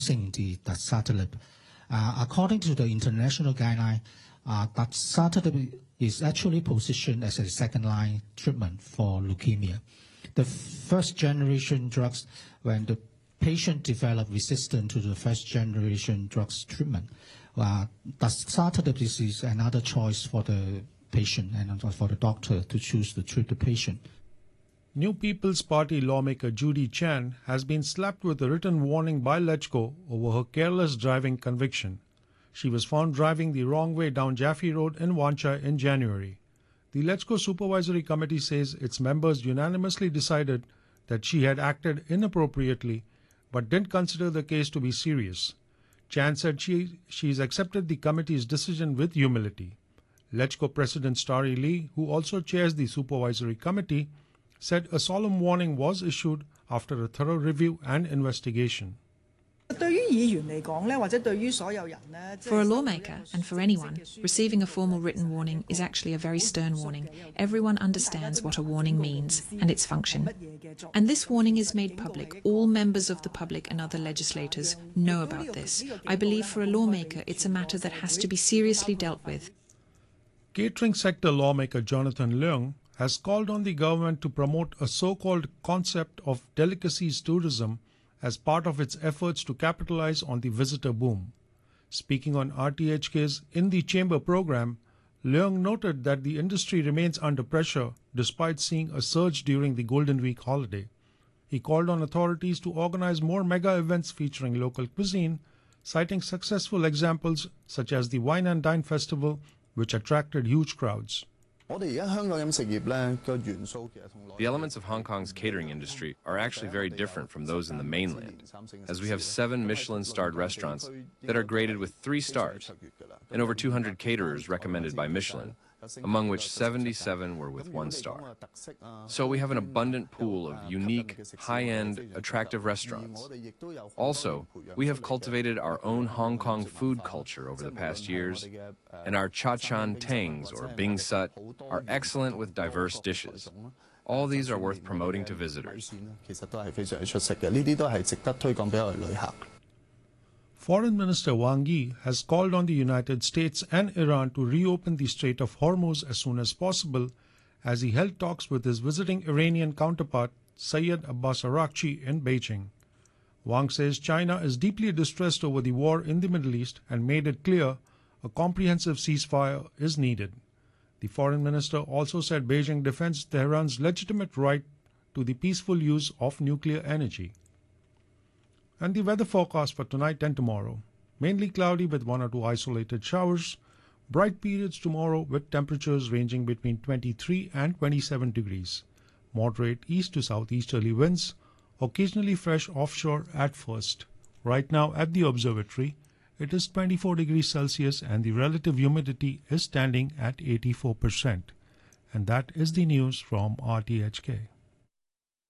the dasatinib. According to the international guideline, dasatinib is actually positioned as a second-line treatment for leukemia. The first-generation drugs, when the patient develop resistance to the first-generation drugs treatment, dasatinib is another choice for the patient and for the doctor to choose to treat the patient. New People's Party lawmaker Judy Chan has been slapped with a written warning by LegCo over her careless driving conviction. She was found driving the wrong way down Jaffe Road in Wan Chai in January. The LegCo Supervisory Committee says its members unanimously decided that she had acted inappropriately but didn't consider the case to be serious. Chan said she's accepted the committee's decision with humility. LegCo President Starry Lee, who also chairs the Supervisory Committee, said a solemn warning was issued after a thorough review and investigation. For a lawmaker and for anyone, receiving a formal written warning is actually a very stern warning. Everyone understands what a warning means and its function. And this warning is made public. All members of the public and other legislators know about this. I believe for a lawmaker it's a matter that has to be seriously dealt with. Catering sector lawmaker Jonathan Leung has called on the government to promote a so-called concept of delicacies tourism as part of its efforts to capitalize on the visitor boom. Speaking on RTHK's In the Chamber program, Leung noted that the industry remains under pressure despite seeing a surge during the Golden Week holiday. He called on authorities to organize more mega events featuring local cuisine, citing successful examples such as the Wine and Dine Festival, which attracted huge crowds. The elements of Hong Kong's catering industry are actually very different from those in the mainland, as we have 7 Michelin-starred restaurants that are graded with 3 stars, and over 200 caterers recommended by Michelin, among which 77 were with 1 star. So we have an abundant pool of unique, high-end, attractive restaurants. Also, we have cultivated our own Hong Kong food culture over the past years, and our Cha Chan Tangs, or Bing Sut, are excellent with diverse dishes. All these are worth promoting to visitors. Foreign Minister Wang Yi has called on the United States and Iran to reopen the Strait of Hormuz as soon as possible, as he held talks with his visiting Iranian counterpart Syed Abbas Araghchi in Beijing. Wang says China is deeply distressed over the war in the Middle East and made it clear a comprehensive ceasefire is needed. The foreign minister also said Beijing defends Tehran's legitimate right to the peaceful use of nuclear energy. And the weather forecast for tonight and tomorrow. Mainly cloudy with 1 or 2 isolated showers. Bright periods tomorrow with temperatures ranging between 23 and 27 degrees. Moderate east to southeasterly winds, occasionally fresh offshore at first. Right now at the observatory, it is 24 degrees Celsius and the relative humidity is standing at 84%. And that is the news from RTHK.